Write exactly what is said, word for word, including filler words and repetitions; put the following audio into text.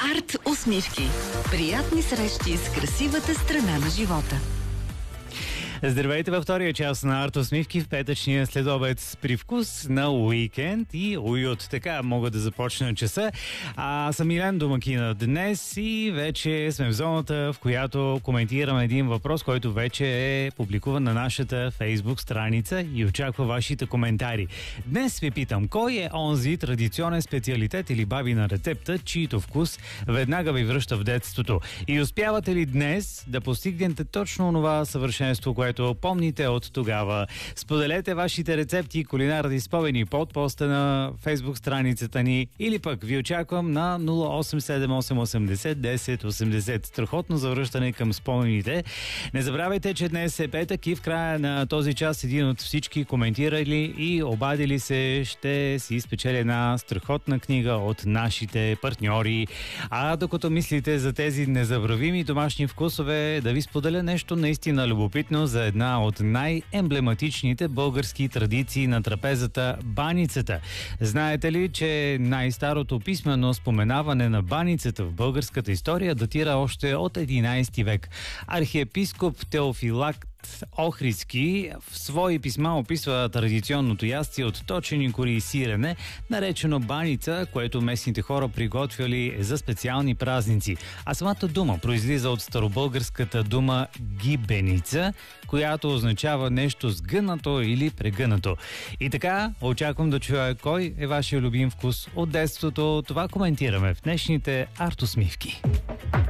Арт усмивки. Приятни срещи с красивата страна на живота. Здравейте във втория част на Арт усмивки в петъчния следобед с привкус на уикенд и уют. Така мога да започна часа. А, съм Илен домакина днес и вече сме в зоната, в която коментираме един въпрос, който вече е публикуван на нашата Фейсбук страница и очаква вашите коментари. Днес ви питам, кой е онзи традиционен специалитет или бабина рецепта, чийто вкус веднага ви връща в детството? И успявате ли днес да постигнете точно това съвършенство, което помните от тогава? Споделете вашите рецепти и кулинарни спомени под поста на Фейсбук страницата ни или пък ви очаквам на нула осем седем осем осемдесет десет осемдесет. Страхотно завръщане към спомените. Не забравяйте, че днес е петък и в края на този час един от всички коментирали и обадили се ще си спечели една страхотна книга от нашите партньори. А докато мислите за тези незабравими домашни вкусове, да ви споделя нещо наистина любопитно за една от най-емблематичните български традиции на трапезата – баницата. Знаете ли, че най-старото писмено споменаване на баницата в българската история датира още от единайсети век. Архиепископ Теофилакт Охридски в свои писма описва традиционното ястие от точени кори и сирене, наречено баница, което местните хора приготвяли за специални празници. А самата дума произлиза от старобългарската дума гибеница, която означава нещо сгънато или прегънато. И така, очаквам да чуя кой е вашия любим вкус от детството. Това коментираме в днешните арт усмивки.